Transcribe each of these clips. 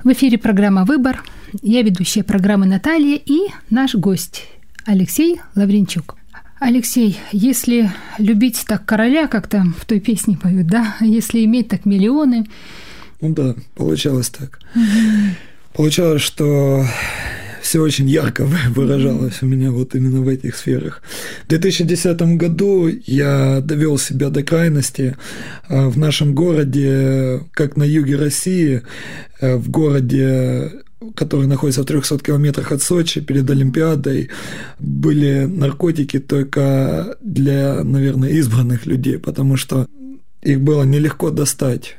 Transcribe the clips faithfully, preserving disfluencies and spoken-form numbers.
В эфире программа «Выбор». Я ведущая программы Наталья и наш гость Алексей Лавренчук. Алексей, если любить так короля, как там в той песне поют, да, если иметь так миллионы. Ну да, получалось так. Угу. Получалось, что все очень ярко выражалось у меня вот именно в этих сферах. В две тысячи десятом году я довел себя до крайности. В нашем городе, как на юге России, в городе, который находится в трехстах километрах от Сочи, перед Олимпиадой, были наркотики только для, наверное, избранных людей, потому что их было нелегко достать.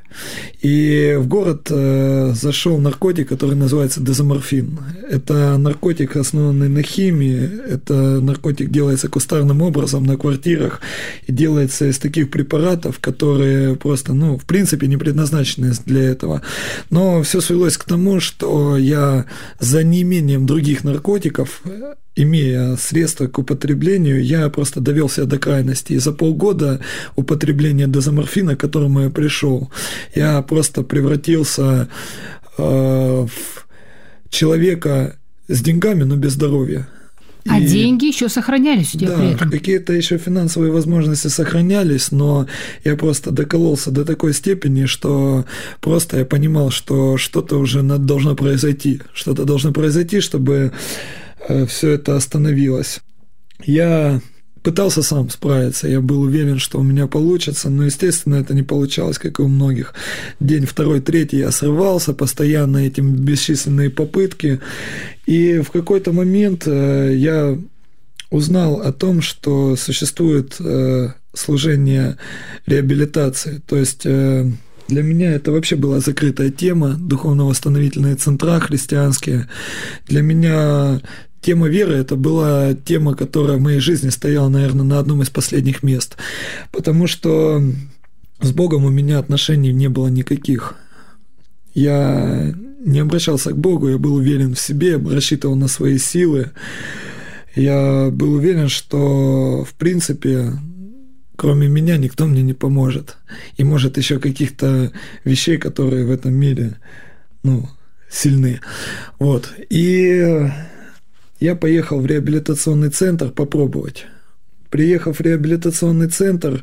И в город э, зашел наркотик, который называется дезоморфин. Это наркотик, основанный на химии. Это наркотик делается кустарным образом на квартирах и делается из таких препаратов, которые просто, ну, в принципе, не предназначены для этого. Но все свелось к тому, что я за неимением других наркотиков, имея средства к употреблению, я просто довел себя до крайности. И за полгода употребления дезоморфина, к которому я пришел, я просто превратился э, в человека с деньгами, но без здоровья. А и, деньги еще сохранялись у тебя да, при этом? Какие-то еще финансовые возможности сохранялись, но я просто докололся до такой степени, что просто я понимал, что что-то уже должно произойти, что-то должно произойти, чтобы все это остановилось. Я пытался сам справиться, я был уверен, что у меня получится, но, естественно, это не получалось, как и у многих. День второй, третий я срывался, постоянно эти бесчисленные попытки, и в какой-то момент я узнал о том, что существует служение реабилитации, то есть для меня это вообще была закрытая тема, духовно-восстановительные центра христианские. Для меня тема веры – это была тема, которая в моей жизни стояла, наверное, на одном из последних мест, потому что с Богом у меня отношений не было никаких. Я не обращался к Богу, я был уверен в себе, рассчитывал на свои силы. Я был уверен, что, в принципе, кроме меня никто мне не поможет. И, может, еще каких-то вещей, которые в этом мире, ну, сильны. Вот. И я поехал в реабилитационный центр попробовать. Приехав в реабилитационный центр,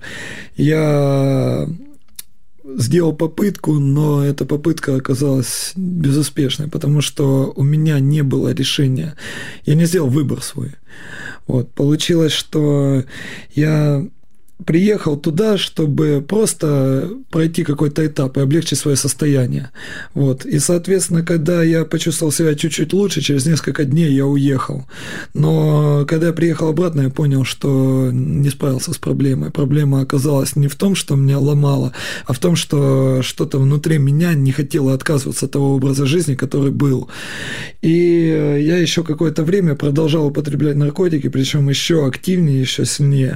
я сделал попытку, но эта попытка оказалась безуспешной, потому что у меня не было решения. Я не сделал выбор свой. Вот. Получилось, что я приехал туда, чтобы просто пройти какой-то этап и облегчить свое состояние. Вот. И, соответственно, когда я почувствовал себя чуть-чуть лучше, через несколько дней я уехал. Но когда я приехал обратно, я понял, что не справился с проблемой. Проблема оказалась не в том, что меня ломало, а в том, что что-то внутри меня не хотело отказываться от того образа жизни, который был. И я еще какое-то время продолжал употреблять наркотики, причем еще активнее, еще сильнее.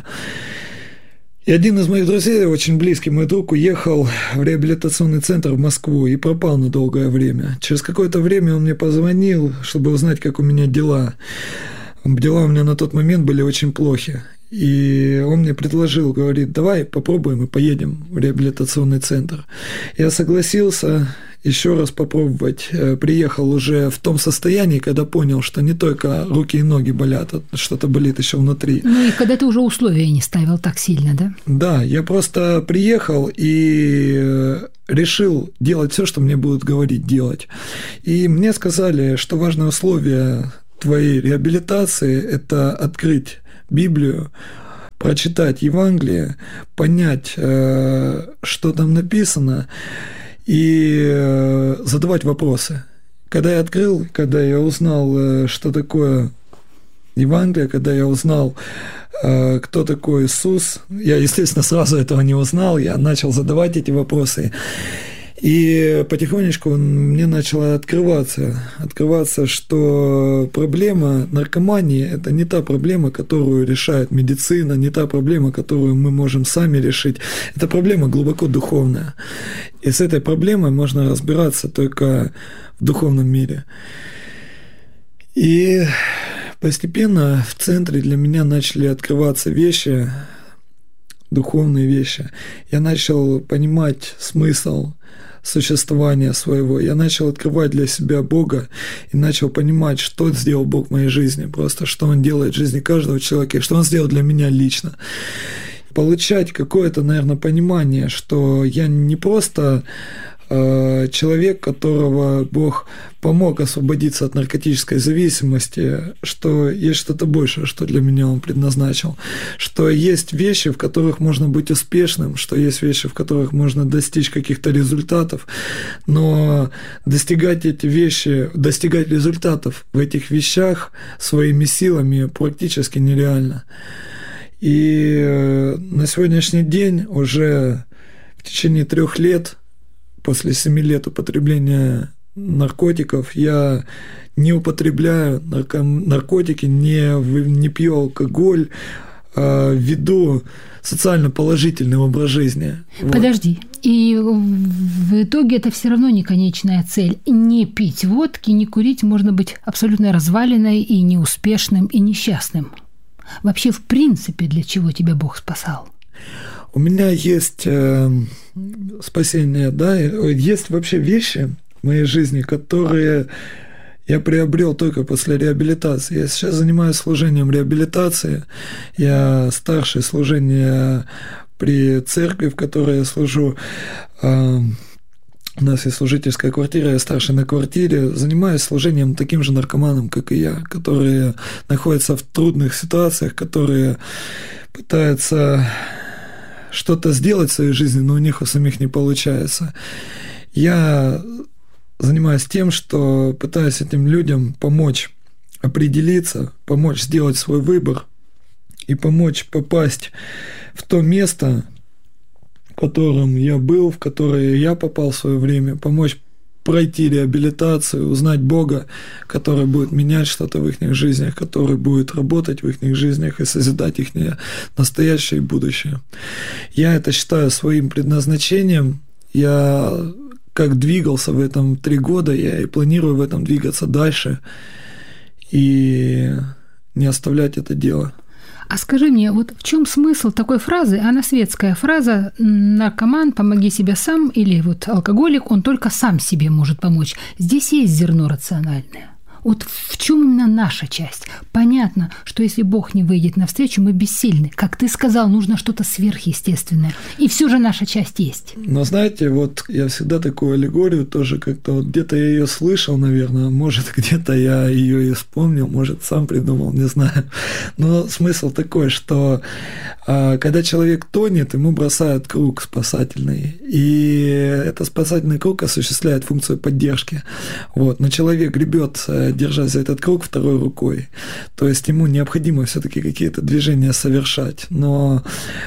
И один из моих друзей, очень близкий мой друг, уехал в реабилитационный центр в Москву и пропал на долгое время. Через какое-то время он мне позвонил, чтобы узнать, как у меня дела. Дела у меня на тот момент были очень плохи. И он мне предложил, говорит, давай попробуем и поедем в реабилитационный центр. Я согласился еще раз попробовать. Приехал уже в том состоянии, когда понял, что не только руки и ноги болят, а что-то болит еще внутри. Ну и когда ты уже условия не ставил так сильно, да? Да, я просто приехал и решил делать все, что мне будут говорить делать. И мне сказали, что важное условие твоей реабилитации – это открыть Библию, прочитать Евангелие, понять, что там написано, и задавать вопросы. Когда я открыл, когда я узнал, что такое Евангелие, когда я узнал, кто такой Иисус, я, естественно, сразу этого не узнал, я начал задавать эти вопросы. И потихонечку мне начало открываться, открываться, что проблема наркомании – это не та проблема, которую решает медицина, не та проблема, которую мы можем сами решить. Это проблема глубоко духовная. И с этой проблемой можно разбираться только в духовном мире. И постепенно в центре для меня начали открываться вещи, духовные вещи. Я начал понимать смысл существования своего. Я начал открывать для себя Бога и начал понимать, что сделал Бог в моей жизни, просто что Он делает в жизни каждого человека, и что Он сделал для меня лично. Получать какое-то, наверное, понимание, что я не просто э, человек, которого Бог помог освободиться от наркотической зависимости, что есть что-то большее, что для меня Он предназначил, что есть вещи, в которых можно быть успешным, что есть вещи, в которых можно достичь каких-то результатов, но достигать эти вещи, достигать результатов в этих вещах своими силами практически нереально. И на сегодняшний день уже в течение трех лет, после семи лет употребления наркотиков, я не употребляю наркотики, не, не пью алкоголь, а веду социально положительный образ жизни. Подожди, вот. И в итоге это все равно не конечная цель. Не пить водки, не курить, можно быть абсолютно разваленной и неуспешным, и несчастным. Вообще, в принципе, для чего тебя Бог спасал? У меня есть э, спасение, да, есть вообще вещи в моей жизни, которые я приобрел только после реабилитации. Я сейчас занимаюсь служением реабилитации, я старший служение при церкви, в которой я служу. Э, У нас есть служительская квартира, я старший на квартире, занимаюсь служением таким же наркоманам, как и я, которые находятся в трудных ситуациях, которые пытаются что-то сделать в своей жизни, но у них у самих не получается. Я занимаюсь тем, что пытаюсь этим людям помочь определиться, помочь сделать свой выбор и помочь попасть в то место, в котором я был, в которое я попал в свое время, помочь пройти реабилитацию, узнать Бога, который будет менять что-то в их жизнях, который будет работать в их жизнях и созидать их настоящее и будущее. Я это считаю своим предназначением. Я как двигался в этом три года, я и планирую в этом двигаться дальше и не оставлять это дело. А скажи мне, вот в чем смысл такой фразы? Она светская фраза: наркоман, помоги себе сам, или вот алкоголик, он только сам себе может помочь. Здесь есть зерно рациональное. Вот в чем именно наша часть? Понятно, что если Бог не выйдет навстречу, мы бессильны. Как ты сказал, нужно что-то сверхъестественное. И все же наша часть есть. Но знаете, вот я всегда такую аллегорию тоже как-то вот где-то я ее слышал, наверное, может, где-то я ее и вспомнил, может, сам придумал, не знаю. Но смысл такой, что когда человек тонет, ему бросают круг спасательный. И этот спасательный круг осуществляет функцию поддержки. Вот. Но человек гребет, держась за этот круг второй рукой. То есть ему необходимо все-таки какие-то движения совершать. Но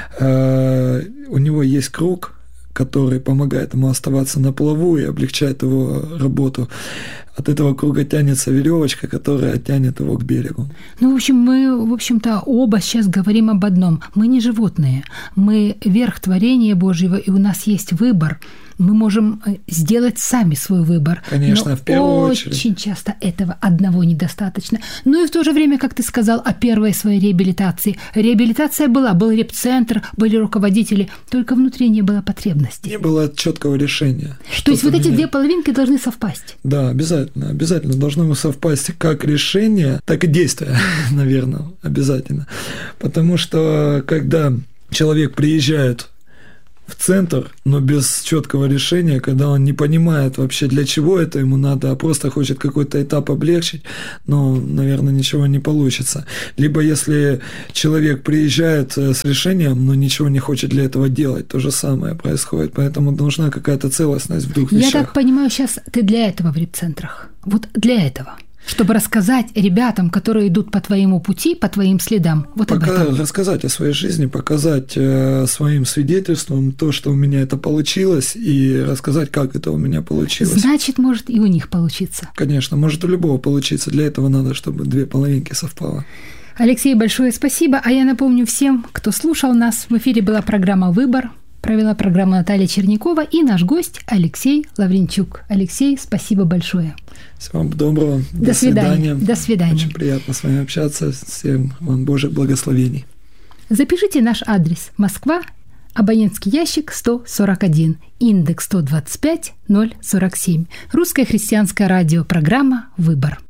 э, у него есть круг, который помогает ему оставаться на плаву и облегчает его работу. От этого круга тянется веревочка, которая тянет его к берегу. Ну, в общем, мы, в общем-то, оба сейчас говорим об одном. Мы не животные. Мы верх творения Божьего, и у нас есть выбор. Мы можем сделать сами свой выбор. Конечно, но в первую очень очередь. Очень часто этого одного недостаточно. Ну и в то же время, как ты сказал, о первой своей реабилитации. Реабилитация была, был репцентр, были руководители, только внутри не было потребностей. Не было четкого решения. То есть вот эти две половинки должны совпасть. Да, обязательно. Обязательно должно совпасть как решение, так и действие, наверное, обязательно. Потому что когда человек приезжает в центр, но без четкого решения, когда он не понимает вообще, для чего это ему надо, а просто хочет какой-то этап облегчить, но, наверное, ничего не получится. Либо если человек приезжает с решением, но ничего не хочет для этого делать, то же самое происходит. Поэтому нужна какая-то целостность в двух вещах. Я так понимаю, сейчас ты для этого в репцентрах. Вот для этого. Чтобы рассказать ребятам, которые идут по твоему пути, по твоим следам, вот Пока об этом. Рассказать о своей жизни, показать э, своим свидетельством то, что у меня это получилось, и рассказать, как это у меня получилось. Значит, может и у них получиться. Конечно, может у любого получиться. Для этого надо, чтобы две половинки совпало. Алексей, большое спасибо. А я напомню всем, кто слушал нас, в эфире была программа «Выбор». Провела программу Наталья Чернякова и наш гость Алексей Лавренчук. Алексей, спасибо большое. Всего вам доброго. До, До свидания. свидания. До свидания. Очень приятно с вами общаться. Всем вам Божьих благословений. Запишите наш адрес: Москва, Абонентский ящик сто сорок один, индекс сто двадцать пять ноль сорок семь. Русское христианское радио, программа «Выбор».